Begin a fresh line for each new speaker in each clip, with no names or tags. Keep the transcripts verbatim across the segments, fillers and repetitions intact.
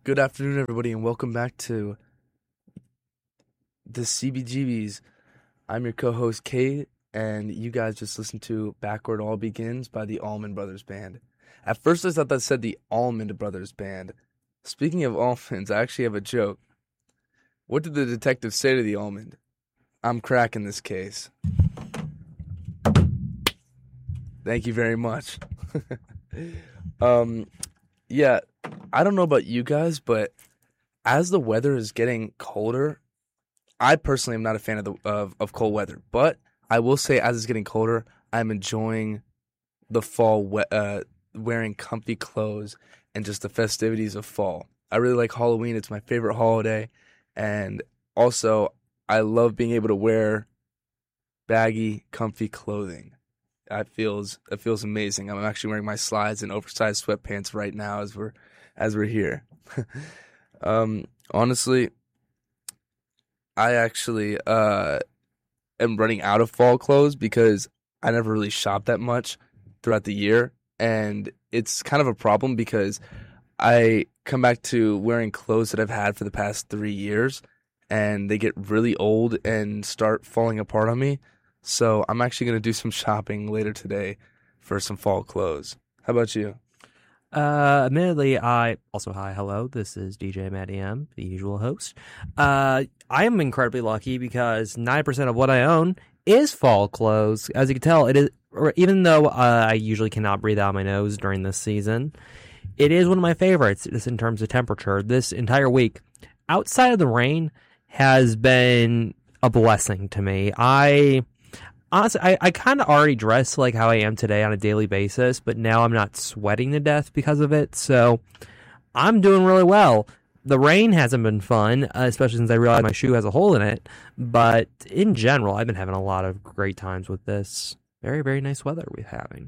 Good afternoon, everybody, and welcome back to the C B G Bs. I'm your co-host, Kate, and you guys just listened to Backward All Begins by the Allman Brothers Band. At first, I thought that said the Almond Brothers Band. Speaking of almonds, I actually have a joke. What did the detective say to the almond? I'm cracking this case. Thank you very much. um, yeah, I don't know about you guys, but as the weather is getting colder, I personally am not a fan of the of, of cold weather. But I will say, as it's getting colder, I'm enjoying the fall, we- uh, wearing comfy clothes and just the festivities of fall. I really like Halloween. It's my favorite holiday. And also, I love being able to wear baggy, comfy clothing. It feels it feels amazing. I'm actually wearing my slides and oversized sweatpants right now as we're as we're here. um, honestly, I actually uh, am running out of fall clothes because I never really shop that much throughout the year, and it's kind of a problem because I come back to wearing clothes that I've had for the past three years, and they get really old and start falling apart on me. So I'm actually going to do some shopping later today for some fall clothes. How about you?
Uh, admittedly, I also hi, hello. This is D J Matty M, the usual host. Uh, I am incredibly lucky because ninety percent of what I own is fall clothes. As you can tell, it is. Or even though uh, I usually cannot breathe out my nose during this season, it is one of my favorites. Just in terms of temperature, this entire week, outside of the rain, has been a blessing to me. I. Honestly, I, I kind of already dress like how I am today on a daily basis, but now I'm not sweating to death because of it, so I'm doing really well. The rain hasn't been fun, uh, especially since I realized my shoe has a hole in it, but in general, I've been having a lot of great times with this very, very nice weather we're having.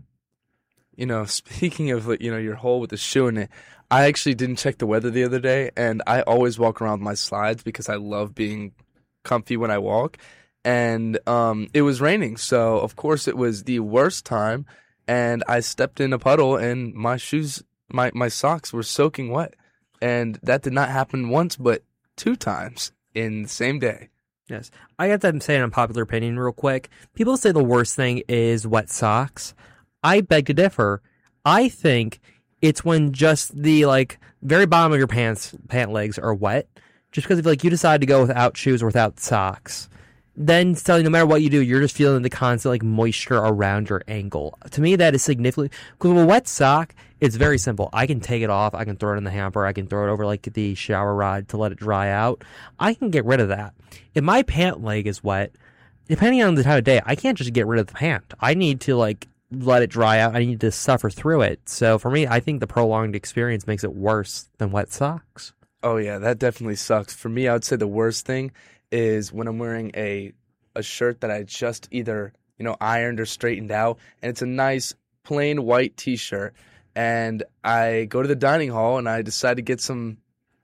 You know, speaking of, you know, your hole with the shoe in it, I actually didn't check the weather the other day, and I always walk around with my slides because I love being comfy when I walk. And um, it was raining, so of course it was the worst time. And I stepped in a puddle, and my shoes, my, my socks were soaking wet. And that did not happen once, but two times in the same day.
Yes. I got to say an unpopular opinion real quick. People say the worst thing is wet socks. I beg to differ. I think it's when just the like very bottom of your pants, pant legs are wet. Just because if like you decide to go without shoes or without socks, then tell you no matter what you do, you're just feeling the constant like moisture around your ankle. To me, that is significantly because with a wet sock, it's very simple. I can take it off, I can throw it in the hamper, I can throw it over like the shower rod to let it dry out. I can get rid of that. If my pant leg is wet, depending on the time of day, I can't just get rid of the pant. I need to like let it dry out. I need to suffer through it. So for me, I think the prolonged experience makes it worse than wet socks.
Oh yeah, that definitely sucks. For me, I would say the worst thing is when I'm wearing a a shirt that I just either, you know, ironed or straightened out, and it's a nice plain white t-shirt, and I go to the dining hall and I decide to get some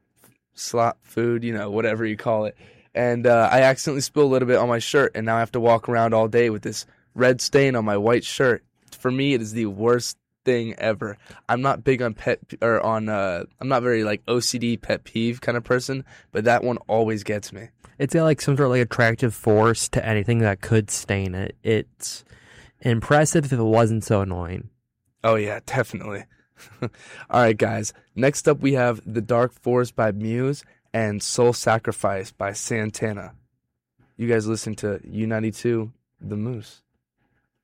slop food, you know, whatever you call it, and uh, I accidentally spill a little bit on my shirt, and now I have to walk around all day with this red stain on my white shirt. For me, it is the worst thing ever. I'm not big on pet or on uh I'm not very like O C D pet peeve kind of person, but that one always gets me.
It's got like some sort of like attractive force to anything that could stain it. It's impressive if it wasn't so annoying.
Oh yeah, definitely. All right, guys. Next up we have The Dark Forest by Muse and Soul Sacrifice by Santana. You guys listen to U ninety-two, The Moose.